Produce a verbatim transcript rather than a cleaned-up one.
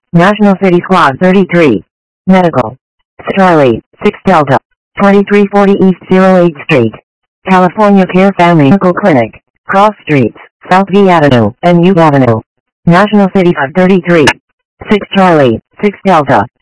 National City Squad thirty-three. Medical. Charlie, six Delta. twenty-three forty East oh eighth Street. California Care Family Medical Clinic. Cross Streets, South V Avenue, and U Avenue. National City five thirty-three. six Charlie, six Delta.